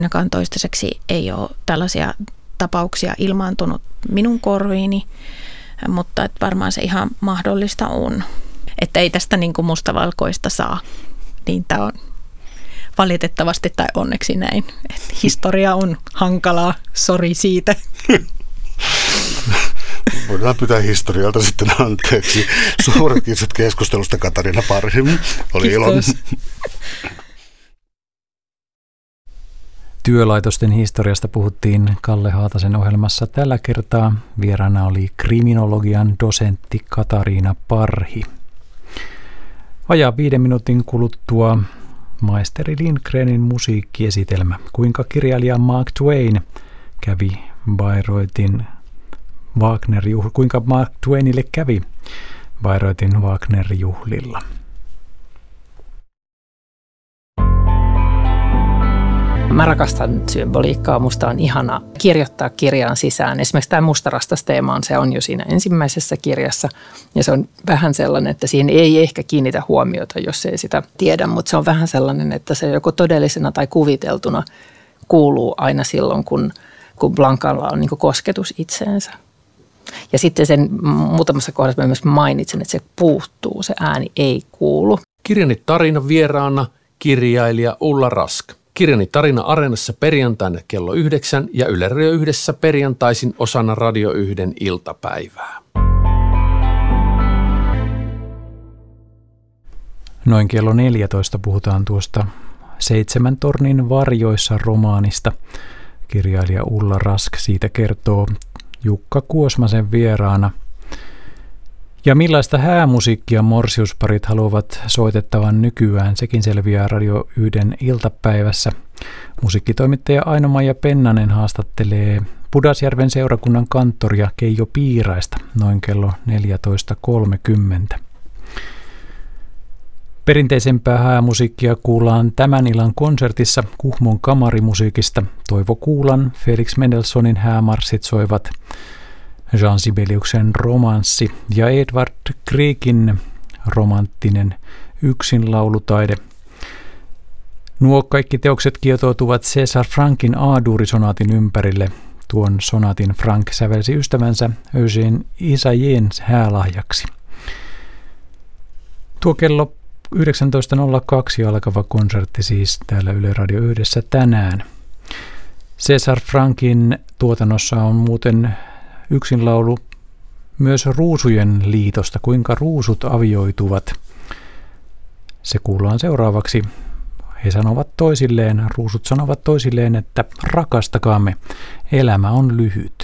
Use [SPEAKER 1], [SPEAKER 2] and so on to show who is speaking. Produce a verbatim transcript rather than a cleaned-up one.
[SPEAKER 1] Ainakaan toistaiseksi ei ole tällaisia tapauksia ilmaantunut minun korviini, mutta että varmaan se ihan mahdollista on. Että ei tästä niin kuin mustavalkoista saa, niin tämä on valitettavasti tai onneksi näin. Että historia on hankalaa, sori siitä.
[SPEAKER 2] Voidaan pyytää historialta sitten anteeksi. Suuret kiitos keskustelusta, Katariina Parhi. Oli ilo.
[SPEAKER 3] Työlaitosten historiasta puhuttiin Kalle Haatasen ohjelmassa. Tällä kertaa vieraana oli kriminologian dosentti Katariina Parhi. Vajaa viiden minuutin kuluttua maisteri Lindgrenin musiikkiesitelmä. Kuinka kirjailija Mark Twain kävi Bayreuthin Wagner-juhlilla. Kuinka Mark Twainille kävi Bayreuthin Wagner-juhlilla.
[SPEAKER 4] Mä rakastan symboliikkaa. Musta on ihana kirjoittaa kirjaan sisään. Esimerkiksi tämä mustarastas-teema on, se on jo siinä ensimmäisessä kirjassa. Ja se on vähän sellainen, että siihen ei ehkä kiinnitä huomiota, jos ei sitä tiedä. Mutta se on vähän sellainen, että se joko todellisena tai kuviteltuna kuuluu aina silloin, kun, kun Blancalla on niin kuin kosketus itseensä. Ja sitten sen muutamassa kohdassa mä myös mainitsen, että se puuttuu, se ääni ei kuulu.
[SPEAKER 5] Kirjani tarina vieraana kirjailija Ulla Rask. Kirjani tarina Areenassa perjantaina kello yhdeksän ja Yle Radio Yhdessä perjantaisin osana Radio Yhden iltapäivää.
[SPEAKER 3] Noin kello neljätoista puhutaan tuosta Seitsemän tornin varjoissa -romaanista. Kirjailija Ulla Rask siitä kertoo Jukka Kuosmasen vieraana. Ja millaista häämusiikkia morsiusparit haluavat soitettavan nykyään, sekin selviää Radio Yhden iltapäivässä. Musiikkitoimittaja Aino-Maija Pennanen haastattelee Pudasjärven seurakunnan kanttoria Keijo Piiraista noin kello neljätoista kolmekymmentä. Perinteisempää häämusiikkia kuullaan tämän illan konsertissa Kuhmon kamarimusiikista. Toivo Kuulan, Felix Mendelssohnin häämarssit soivat, Jean Sibeliuksen romanssi ja Edvard Griekin romanttinen yksinlaulutaide. Nuo kaikki teokset kietoutuvat César Frankin A-duurisonaatin ympärille. Tuon sonaatin Frank sävelsi ystävänsä Eugène Isayen häälahjaksi. Tuo kello yhdeksäntoista nolla kaksi alkava konsertti siis täällä Yle Radio Yhdessä tänään. César Frankin tuotannossa on muuten yksinlaulu myös Ruusujen liitosta, kuinka ruusut avioituvat. Se kuullaan seuraavaksi. He sanovat toisilleen, ruusut sanovat toisilleen, että rakastakaamme, elämä on lyhyt.